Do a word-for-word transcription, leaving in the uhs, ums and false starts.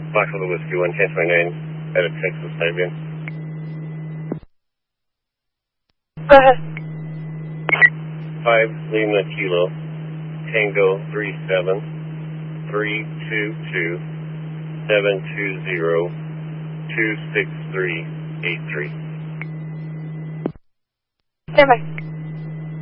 Foxtrot Whiskey one, ten twenty-nine, at a Texas Siberia. Go ahead. five Lima Kilo, Tango three seven, three two two, seven two zero, two six three eight three. Stand by.